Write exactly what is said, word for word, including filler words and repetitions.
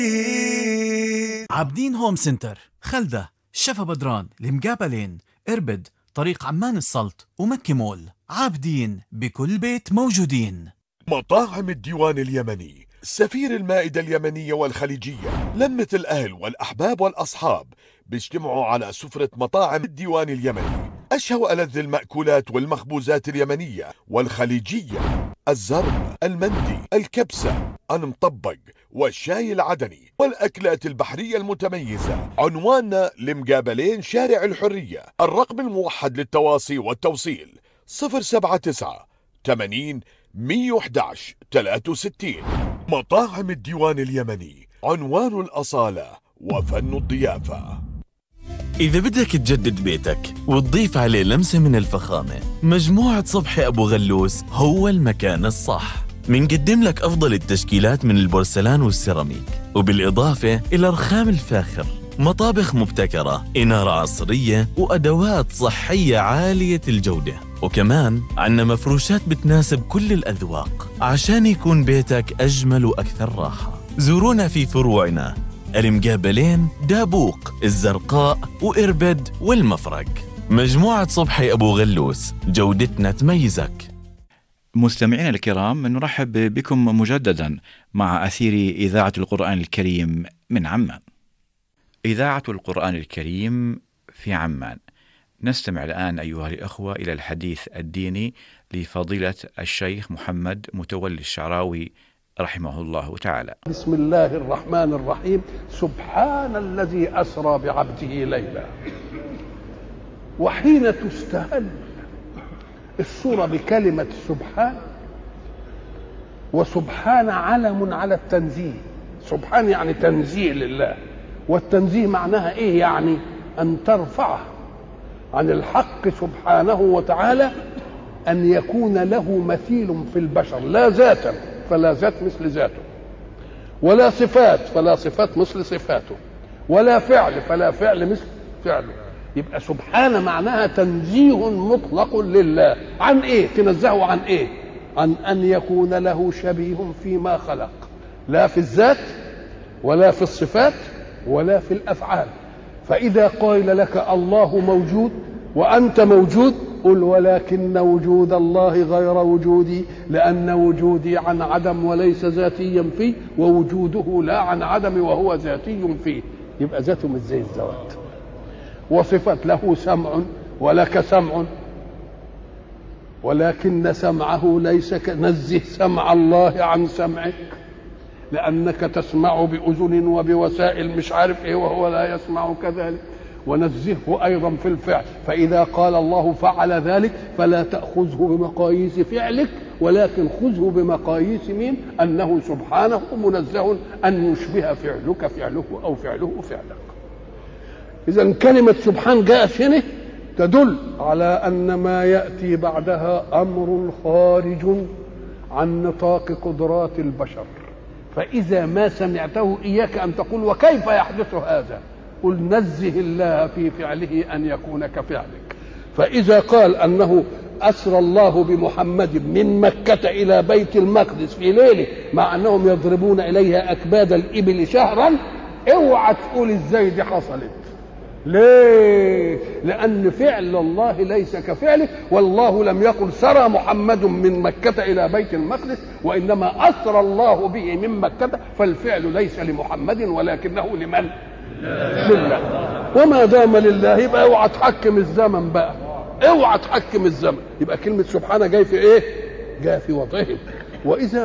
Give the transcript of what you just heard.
عابدين هوم سنتر، خلدة، شفا بدران، المقابلين، إربد، طريق عمان السلط ومكة مول. عابدين بكل بيت موجودين. مطاعم الديوان اليمني، سفير المائدة اليمنية والخليجية، لمة الأهل والأحباب والأصحاب بيجتمعوا على سفرة مطاعم الديوان اليمني. أشهى وألذ المأكولات والمخبوزات اليمنية والخليجية، الزرب، المندي، الكبسة، المطبق والشاي العدني والأكلات البحرية المتميزة. عنواننا لمقابلين شارع الحرية. الرقم الموحد للتواصي والتوصيل صفر سبعة تسعة ثمانين مية وأحد عشر ثلاثة وستين. مطاعم الديوان اليمني، عنوان الأصالة وفن الضيافة. إذا بدك تجدد بيتك وتضيف عليه لمسة من الفخامة، مجموعة صبحي أبو غلوس هو المكان الصح. منقدم لك أفضل التشكيلات من البورسلان والسيراميك، وبالإضافة إلى رخام الفاخر، مطابخ مبتكرة، إنارة عصرية، وأدوات صحية عالية الجودة. وكمان عنا مفروشات بتناسب كل الأذواق عشان يكون بيتك أجمل وأكثر راحة. زورونا في فروعنا المقابلين، دابوق، الزرقاء، وإربد والمفرق. مجموعة صبحي أبو غلوس، جودتنا تميزك. مستمعينا الكرام، نرحب بكم مجددا مع أثير إذاعة القرآن الكريم من عمان. إذاعة القرآن الكريم في عمان. نستمع الآن أيها الأخوة إلى الحديث الديني لفضيلة الشيخ محمد متولي الشعراوي رحمه الله تعالى. بسم الله الرحمن الرحيم. سبحان الذي أسرى بعبده ليلا. وحين تستهل السورة بكلمة سبحان، وسبحان علم على التنزيه. سبحان يعني تنزيه لله، والتنزيه معناها إيه؟ يعني أن ترفعه عن الحق سبحانه وتعالى أن يكون له مثيل في البشر، لا ذاتا فلا ذات مثل ذاته، ولا صفات فلا صفات مثل صفاته، ولا فعل فلا فعل مثل فعله. يبقى سبحانه معناها تنزيه مطلق لله. عن ايه؟ تنزهه عن ايه؟ عن ان يكون له شبيه فيما خلق، لا في الذات ولا في الصفات ولا في الافعال. فاذا قال لك الله موجود وانت موجود، قل ولكن وجود الله غير وجودي، لأن وجودي عن عدم وليس ذاتيا فيه، ووجوده لا عن عدم وهو ذاتي فيه. يبقى ذاته مش زي الذوات. وصفة له سمع ولك سمع، ولكن سمعه ليس كنزه سمع الله عن سمعك، لأنك تسمع بأذن وبوسائل مش عارف ايه وهو لا يسمع كذلك. ونزهه أيضا في الفعل، فإذا قال الله فعل ذلك فلا تأخذه بمقاييس فعلك، ولكن خذه بمقاييس مين؟ أنه سبحانه منزه أن يشبه فعلك فعله أو فعله فعلك. إذن كلمة سبحان جاءت هنا تدل على أن ما يأتي بعدها أمر خارج عن نطاق قدرات البشر. فإذا ما سمعته إياك أن تقول وكيف يحدث هذا؟ قل نزه الله في فعله أن يكون كفعلك. فإذا قال أنه أسرى الله بمحمد من مكة إلى بيت المقدس في ليله مع أنهم يضربون إليها أكباد الإبل شهرا، اوعى تقول إزاي دي حصلت. ليه؟ لأن فعل الله ليس كفعله، والله لم يقل سرى محمد من مكة إلى بيت المقدس، وإنما أسرى الله به من مكة، فالفعل ليس لمحمد ولكنه لمن؟ لله. وما دام لله يبقى اوعى تحكم الزمن بقى، اوعى تحكم الزمن. يبقى كلمة سبحانه جاي في ايه؟ جاي في وضعه. وإذا